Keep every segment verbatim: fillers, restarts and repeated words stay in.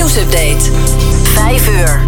Nieuwsupdate. vijf uur.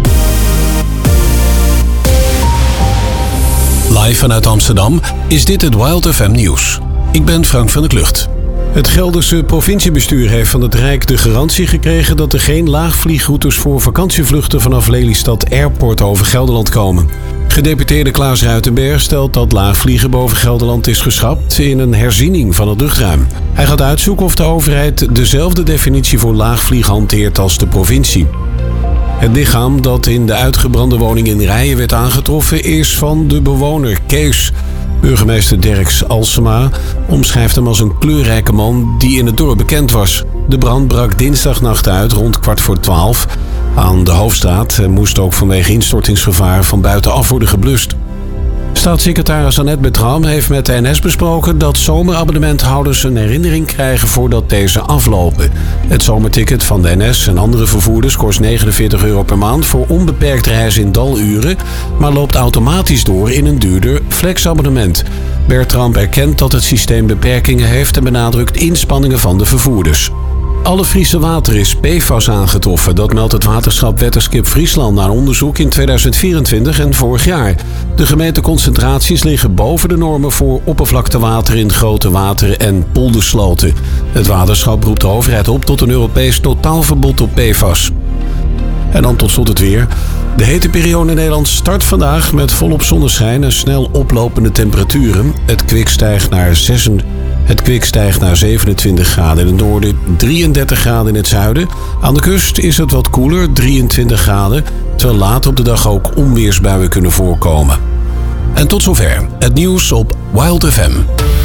Live vanuit Amsterdam is dit het Wild F M nieuws. Ik ben Frank van der Klucht. Het Gelderse provinciebestuur heeft van het Rijk de garantie gekregen dat er geen laagvliegroutes voor vakantievluchten vanaf Lelystad Airport over Gelderland komen. Gedeputeerde Klaas Ruitenberg stelt dat laagvliegen boven Gelderland is geschrapt in een herziening van het luchtruim. Hij gaat uitzoeken of de overheid dezelfde definitie voor laagvlieg hanteert als de provincie. Het lichaam dat in de uitgebrande woning in Rijen werd aangetroffen is van de bewoner Kees. Burgemeester Derks Alsema omschrijft hem als een kleurrijke man die in het dorp bekend was. De brand brak dinsdagnacht uit rond kwart voor twaalf aan de Hoofdstraat en moest ook vanwege instortingsgevaar van buitenaf worden geblust. Staatssecretaris Annette Bertram heeft met de N S besproken dat zomerabonnementhouders een herinnering krijgen voordat deze aflopen. Het zomerticket van de N S en andere vervoerders kost negenenveertig euro per maand voor onbeperkt reizen in daluren, maar loopt automatisch door in een duurder flexabonnement. Bertram erkent dat het systeem beperkingen heeft en benadrukt inspanningen van de vervoerders. Alle Friese water is P F A S aangetroffen. Dat meldt het waterschap Wetterskip Friesland na onderzoek in tweeduizend vierentwintig en vorig jaar. De gemeten concentraties liggen boven de normen voor oppervlaktewater in grote wateren en poldersloten. Het waterschap roept de overheid op tot een Europees totaalverbod op P F A S. En dan tot slot het weer. De hete periode in Nederland start vandaag met volop zonneschijn en snel oplopende temperaturen. Het kwik stijgt naar zes. Het kwik stijgt naar zevenentwintig graden in het noorden, drieëndertig graden in het zuiden. Aan de kust is het wat koeler, drieëntwintig graden, terwijl later op de dag ook onweersbuien kunnen voorkomen. En tot zover het nieuws op Wild F M.